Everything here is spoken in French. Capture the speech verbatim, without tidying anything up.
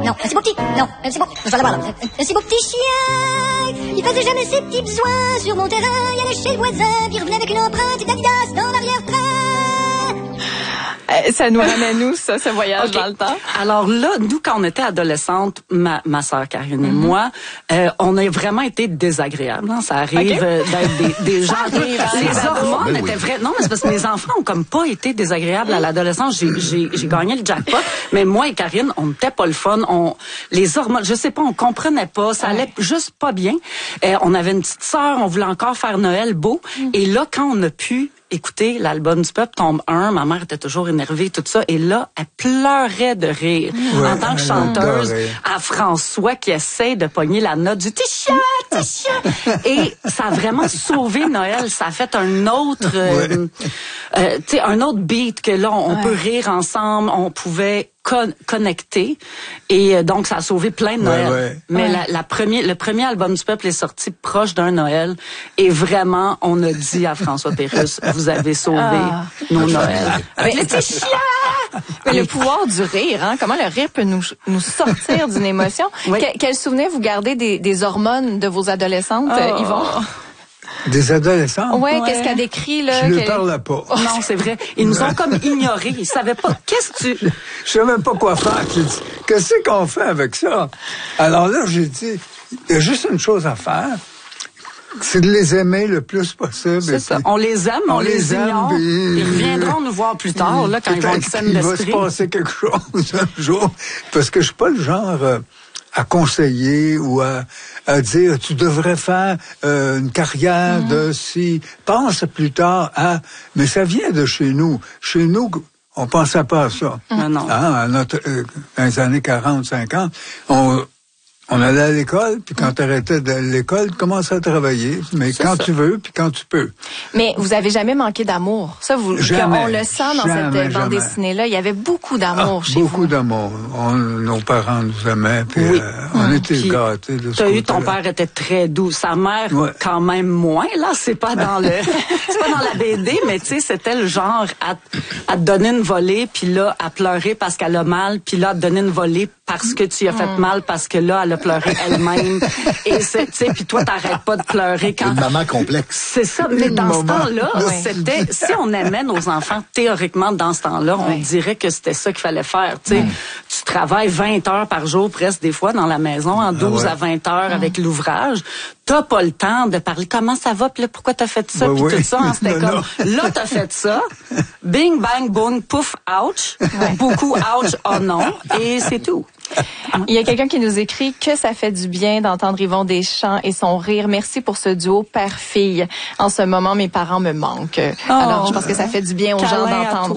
Non, un si beau petit. Non, un si beau. Je vais l'avoir là. Un, un si beau petit chien. Il faisait jamais ses petits besoins sur mon terrain. Il allait chez le voisin, puis il revenait avec une empreinte d'Adidas dans l'arrière-train. Euh, ça nous ramène où, ça, ce voyage okay. dans le temps? Alors là, nous, quand on était adolescentes, ma, ma sœur Karine mm-hmm. et moi, euh, on a vraiment été désagréables. Hein. Ça arrive okay. euh, d'être des, des gens... arrive, les hormones oui, étaient oui. vraies. Non, mais c'est parce que mes enfants ont comme pas été désagréables à l'adolescence. J'ai, j'ai, j'ai gagné le jackpot, mais moi et Karine, on n'était pas le fun. On, les hormones, je sais pas, on comprenait pas. Ça allait juste pas bien. Euh, on avait une petite sœur, on voulait encore faire Noël beau. Mm. Et là, quand on a pu... écoutez, l'album du peuple tombe un, ma mère était toujours énervée, tout ça, et là, elle pleurait de rire. Ouais, en tant que chanteuse, à François qui essaie de pogner la note du Tisha, Tisha. Et ça a vraiment sauvé Noël. Ça a fait un autre, euh, euh, tu sais, un autre beat que là, on, on ouais. peut rire ensemble, on pouvait con- connecter, et euh, donc ça a sauvé plein de Noël. Ouais, ouais. Mais ouais. La, la premier, le premier album du peuple est sorti proche d'un Noël, et vraiment, on a dit à François Pérusse, vous avez sauvé ah. nos Noëls. Avec le petit chien! Mais le pouvoir du rire, hein? Comment le rire peut nous, nous sortir d'une émotion? Oui. Que, quel souvenir vous gardez des, des hormones de vos adolescentes, oh. Yvon? Des adolescents? Ouais, ouais. Qu'est-ce qu'elle décrit, là? Je ne qu'elle... parlais pas. Oh, non, c'est vrai. Ils nous ont comme ignorés. Ils savaient pas. Qu'est-ce que tu... Je savais même pas quoi faire. J'ai dit, qu'est-ce qu'on fait avec ça? Alors là, j'ai dit, il y a juste une chose à faire. C'est de les aimer le plus possible. C'est ça. On les aime, on, on les, les ignore. Aime, puis... Ils reviendront nous voir plus tard, là, quand ils vont être saines d'esprit. Il va se passer quelque chose un jour. Parce que je suis pas le genre euh, à conseiller ou à, à dire tu devrais faire euh, une carrière mm-hmm. de si. Pense plus tard à. Mais ça vient de chez nous. Chez nous, on pensait pas à ça. Mm-hmm. Non. Hein, à notre, euh, dans les années quarante, cinquante, on. On allait à l'école, puis quand tu arrêtais de l'école, tu commençais à travailler, mais c'est quand ça. Tu veux, puis quand tu peux. Mais vous avez jamais manqué d'amour. Ça, vous, jamais, on le sent dans jamais, cette bande dessinée-là. Il y avait beaucoup d'amour ah, chez beaucoup vous. Beaucoup d'amour. On, nos parents nous aimaient, puis oui. euh, on hum, était gâtés de ce côté-là. Ton père était très doux. Sa mère, ouais. quand même moins. Là, c'est pas dans le, c'est pas dans la B D, mais tu sais, c'était le genre à, à te donner une volée, puis là, à pleurer parce qu'elle a mal, puis là, à te donner une volée parce que tu y as fait hum. mal, parce que là, elle a pleuré elle-même. Et c'est, tu sais, puis toi, t'arrêtes pas de pleurer quand... Une maman complexe. C'est ça, mais dans ce temps-là, ouais. c'était... Si on aimait nos enfants, théoriquement, dans ce temps-là, on ouais. dirait que c'était ça qu'il fallait faire, tu sais. Ouais. Tu travailles vingt heures par jour, presque, des fois, dans la maison, en douze ah ouais. à vingt heures ouais. avec l'ouvrage. T'as pas le temps de parler comment ça va, puis là, pourquoi t'as fait ça, bah puis oui. tout ça. Hein, c'était non, comme, non. là, t'as fait ça. Bing, bang, boom, pouf, ouch. Ouais. Beaucoup ouch, oh non. Et c'est tout. Il y a quelqu'un qui nous écrit que ça fait du bien d'entendre Yvon Deschamps et son rire. Merci pour ce duo père-fille. En ce moment, mes parents me manquent. Oh, alors, je pense que ça fait du bien aux gens d'entendre